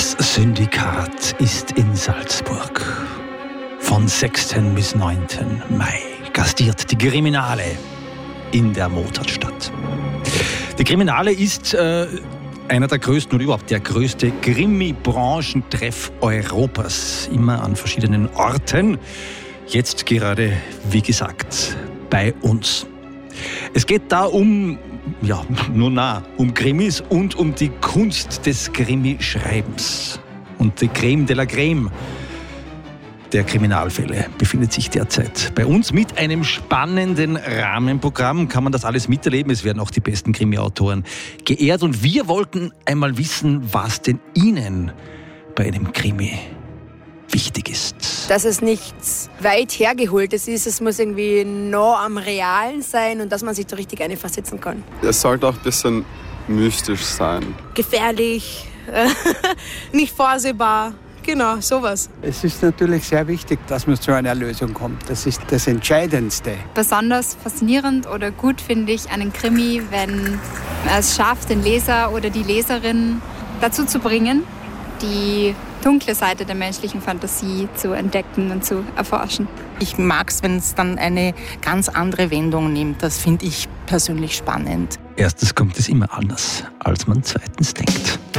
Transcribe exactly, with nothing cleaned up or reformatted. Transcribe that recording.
Das Syndikat ist in Salzburg. Von sechsten bis neunten Mai gastiert die Kriminale in der Mozartstadt. Die Kriminale ist äh, einer der größten oder überhaupt der größte Krimi-Branchentreff Europas. Immer an verschiedenen Orten. Jetzt gerade, wie gesagt, bei uns. Es geht da um, ja, nun na, um Krimis und um die Kunst des Krimischreibens. Und die Creme de la Creme der Kriminalfälle befindet sich derzeit bei uns mit einem spannenden Rahmenprogramm. Kann man das alles miterleben? Es werden auch die besten Krimi-Autoren geehrt. Und wir wollten einmal wissen, was denn Ihnen bei einem Krimi wichtig ist. Dass es nichts weit hergeholtes ist, es muss irgendwie nah am Realen sein und dass man sich da richtig einversetzen kann. Es sollte auch ein bisschen mystisch sein. Gefährlich, nicht vorsehbar. Genau, sowas. Es ist natürlich sehr wichtig, dass man zu einer Lösung kommt. Das ist das Entscheidendste. Besonders faszinierend oder gut finde ich einen Krimi, wenn er es schafft, den Leser oder die Leserin dazu zu bringen, die dunkle Seite der menschlichen Fantasie zu entdecken und zu erforschen. Ich mag es, wenn es dann eine ganz andere Wendung nimmt. Das finde ich persönlich spannend. Erstens kommt es immer anders, als man zweitens denkt.